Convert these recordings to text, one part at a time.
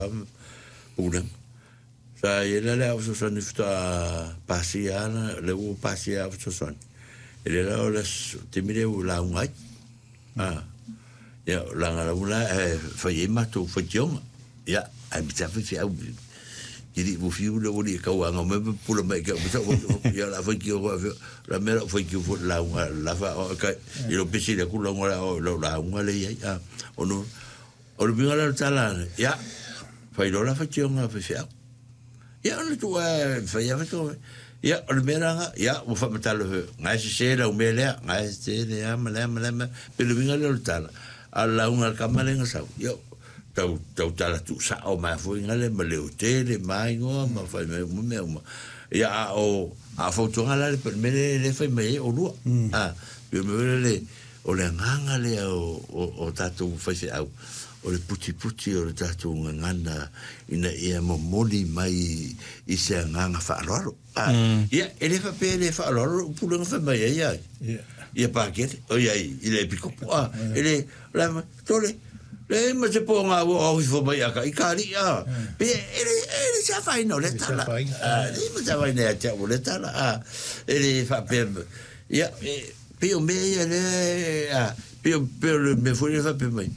ulang sa yela le au so ni fta pasiana le u pasia au so son ele la ola timire u la ungai ya la ngala ula fa yema to fa jong ya ai bitsa fi au jadi bu fiu le woli ka wa nga me pula mai ka bitsa ya la fa ki la mera fa ki fu la la fa ka ilo pisi le kula ngala la ngale ya ono o bingala tala ya fa ilo la fa jong fa fi ya no tu fa ya to ya o mera ya o fa metal ngai se la o mele ngai se le mala pelo bingala tala ala unga kamalenga sa yo tau tala tu sa o ma fo ngale ma le hotel mai ngo ma fa me ya o a foto ngala le le fa me o lu yo me le o le nganga le o tatu fa se au o le puti o le tatu ngana ina ia mo moli mai i se nganga fa loro ya ele fa pele fa loro pulanga fa mai ya ia paket o ia ile pico ele la tole le ma se po nga o fo mai aka i kari pe ele sa fai no le tala le ma sa vai ne cha o le tala ele fa pe ia pe o me ele pe me fo le fa pe mai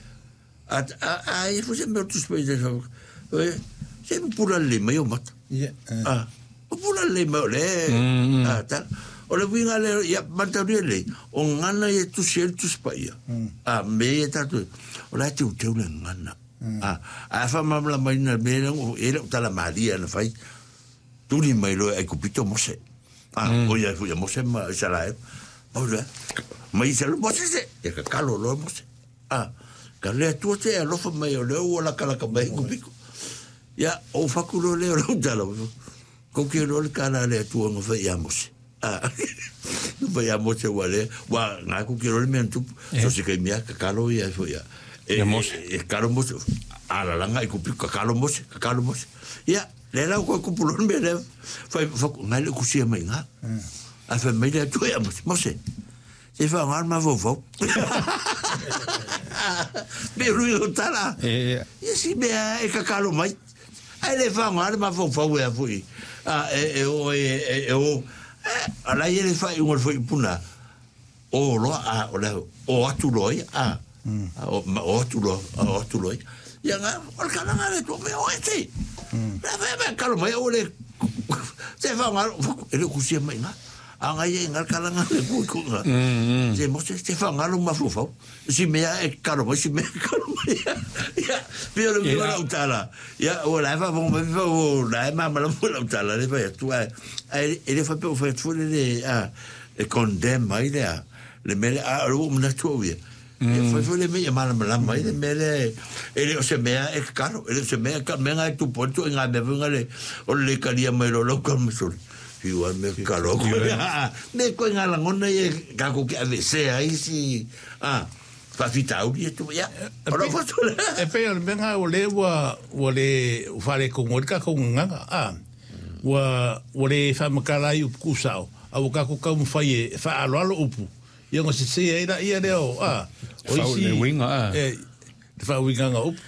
il faut sempre tu spes de c'est pour aller mais au mat pour aller mais le tal o le winga le ya matariale o ngana ye tu sel tu spaia me ta tu o la tu te le ngana fa mamla mai na me o era tala maria na fai tu ni mai lo ai kupito mose o ya fu ya mose ma sala o le mai se lo mose se e ka kalo lo mose ka le tu te lo fa mai o le o la kala ka mai kupiko ya o fakulo le o tala ko ke lo kala le tu ngo fa ya mose vai a moche wale wa na ku kiro le mentu so se ke mia ka kalo ya fo ya e kalo mo ala langa i ku ka kalo mo ya le la ko pulo me le fa ngale ku sia mai nga a fa me le tu ya mo se fa ngal ma vo be ru tala e si be e ka kalo mai ai le fa ngal ma vo ya fui o ala ele fai un foi puna o lo o atuloi o atuloi ya nga o kana nga le to me o ese la me kalo mai o le se fa nga ele kusia mai nga anga ye nga kala nga le ku nga se mo se fa nga lo ma fu si me e kalo mai si me kalo mai ya pero me va utala ya o la va bon o la ma la utala le va tu ele fa pe o fa tu le e condemn mai le mele o na tu via foi le me ma la mai le mele ele o se me e caro ele se me ka me nga tu ponto nga me venga le o le calia mai lo como sol fiu me calo me ko nga la ngona ye ka ko ke avese ai si fa fitau dia tu ya ora foto e pe al venga o le fare con orca con nga wa le fa makala yu kusao au ka ko ka fai fa alo upu yo se ira ia leo o isi winga fa winga nga upu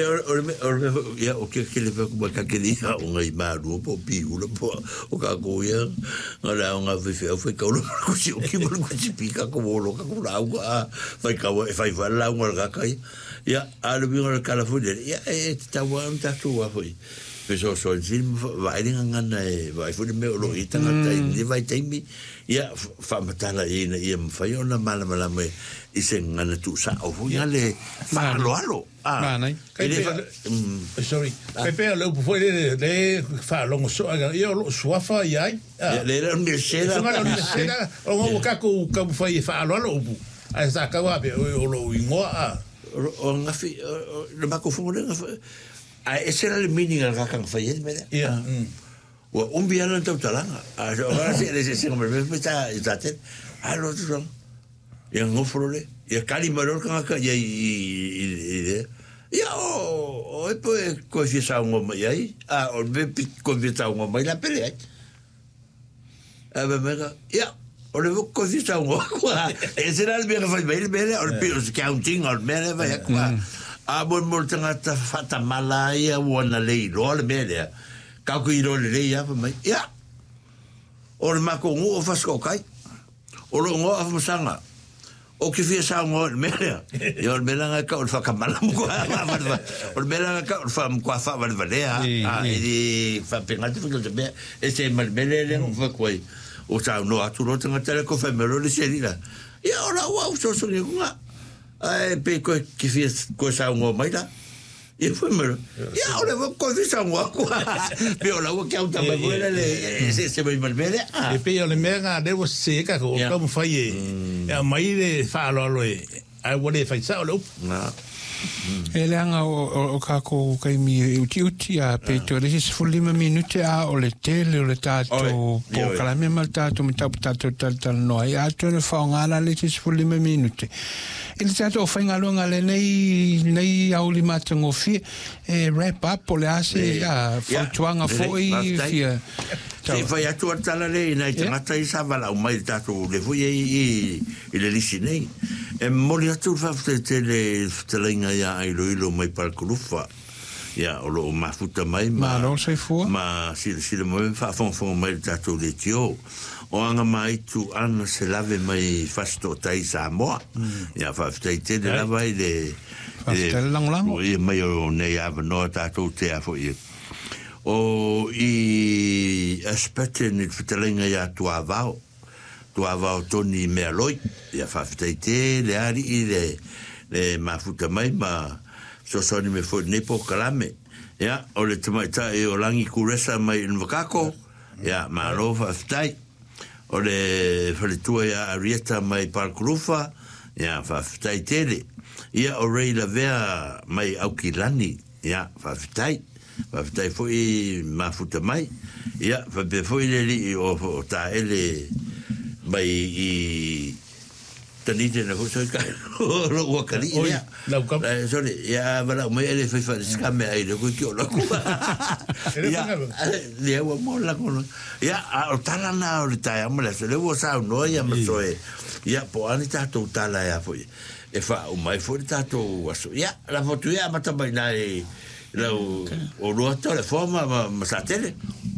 ya o que le fa ko ka ke dia o ngai maru po pi u po o ka ko ya ngala nga fe ka lo ko si o ki mo ko si pika ko lo ka ko la fa ka fa la nga ka ya a lo bi nga ka la fu ya ta wa ta tu wa foi so film vai ngana vai fu me lo ita ngata ni vai taimi ya fa matala ina ia fai ona mala me ise ngana tu sa o fu ya le fa lo nai sorry kai pe lo fu le fa lo so io lo suafa ia le mi sera o mo ka ko fai fa lo pu ai sa ka wa be o lo ingoa o ngafi le ba ko fu le ese era el meaning al gakan fayel me ya o un viano en tautalanga ahora sí le dice como me está lo otro y en ofrole y cali maror kan ka ya o pues confiesa un hombre ahí o be confiesa un hombre la pelea mega ya o le confiesa un hombre ese era el bien fayel me o el counting o me va ya A mo tangata fata malaya wana lei lo le mele. Ka ku iro le lei apa mai. Ya. O le mako ngo o fasko kai. O lo ngo afa masanga. O ki fia sa ngo le mele. Yo le mele nga ka o fa kamala mo. O le mele nga ka o fa mo fa va le ha. Ah e fa pengati fo le be. E se mal mele le ngo fa koi. O sa no atu lo tangata le ko fa melo le serina. Ya ora wa so so ni nga. Ai pe ko ki fia ko sa ngo mai la. E foi mero. Ya ora vou ko fi sa ngo ko. Pe ora o que au ta mai le se vai mal mele. E pe o le mega de was se ka ko como fai e mai le fa lo e ai wo le fai sa lo. Na. Ele anga o kako kai mi uti a pe to le 5 minute a o le tele o le tato po kala me mal tato mi tato tal no ai a to ne fa ngala le 5 minute. Il tato fa ngalonga le nei auli matango fi e wrap up o le ase a fa tuanga foi fia. Se fai atu atala le nai tangata I sa vala o mai tato le foi I le lisinei. E mori atu fa te le telinga ya ilo mai palkulufa. Ya o lo mafuta mai ma lo se fu. Ma si le mo fa fon mai tato le tio. O anga mai tu ana se lave mai fasto tai sa mo. Ya fa te le lava I le lang. O mai o nei ava no tato te a foi. O I aspete ni telinga ya tu avao. Tu avao toni merloi ya fa te le ari I le mafuta mai ma so soni me fo ne po kalame ya o le tamaita e o langi kuresa mai in vakako ya ma lo fa ftai o le faletua ya arieta mai parkurufa ya fa ftai tele ya o rei la vea mai aukilani ya fa ftai fo I mafuta mai ya fa be fo ile li o ta ele mai I tanite na foto ka lo wakali ya sorry ya bala mai ele foi fa skame ai le ko la ku ya wa mo la ko ya o tala na o ta mo la se le wo sa no ya mo so ya po ani ta to tala ya foi e fa o mai foi ta to waso ya la foto ya mata mai na o lo to le forma ma sa tele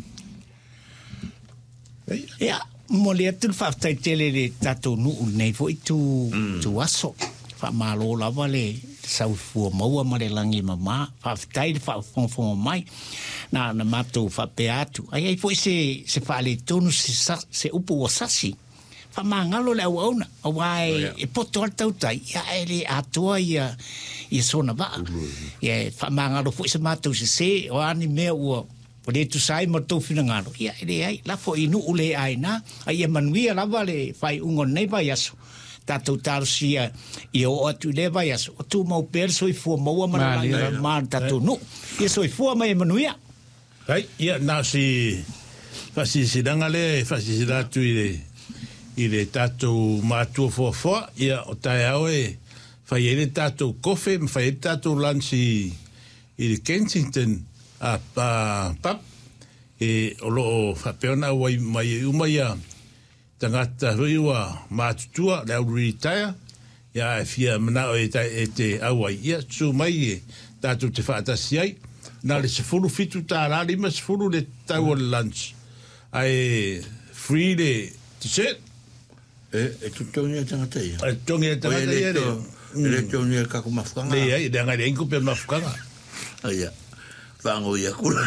ya mo le tu fa tai tele le tato nu nei foi tu aso fa malo la vale sau fu mo ma le langi mama fa tai fa fon mai na mato fa peatu ai foi se fa le tonu se upu wasasi fa mangalo le ona wai e poto tau tai ya ele atua ya sona va ya fa mangalo foi se mato se o ani me o Pode tu sai mo tu fina ngalo. Ia ele ai la fo inu ule ai na. Ai manuia la vale fai ungo nei vai aso. Tatu tarsia I o atu le vai aso. O tu mau perso I fu mau ma tatu nu. Ia so I fu mai manuia. Ai ia na si danga le si datu ile tatu matu fo ia o tai au fai ele tatu kofe fai tatu lansi I Kensington pap e o lo fa peona wai mai umaya tangata riwa matutua le retire ya fia mana e te awai ia tu mai tatu te fa tasiai na le sefulu fitu ta la lima sefulu le tau lunch ai free le t-shirt e tu tongi tangata ia e tongi tangata ia le tongi ka ko mafukanga le ai de ngari inko pe mafukanga ai vango ia kula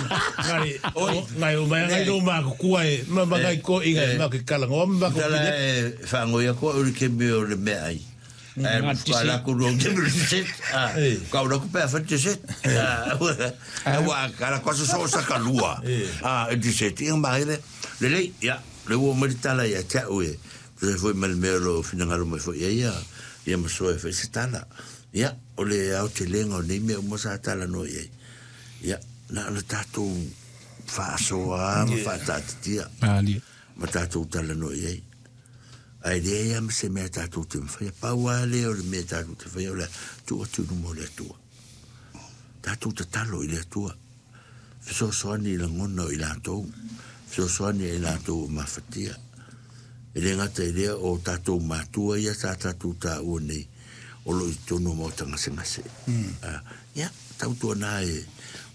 ngai o mai ngai no ma ku ai ma ngai ko inga ma ke kala ngom ma ko vango ia ko o ke me o le me ai fala ku ro ke me set ka ro ku pe fa set wa kala ko so sa kalua di set in mai le ya le wo me tala ya cha o e foi mal mero finangalo me foi ia ma so e fe tala ya o le au te lenga o nei me mo sa tala no ia ya na le tatu fa so ma fa tatia ali ma tatu tala no ye ai de ya se me tatu te fa pa wale o me tatu te fa la tu no mo le tu tatu te talo ile tu so ni la ngono ila to so ni ila to ma fatia ele ngata ile o tatu ma tu ya sa tatu ta o nei o lo i tono mo tanga se ngase. Ia, tau tua nā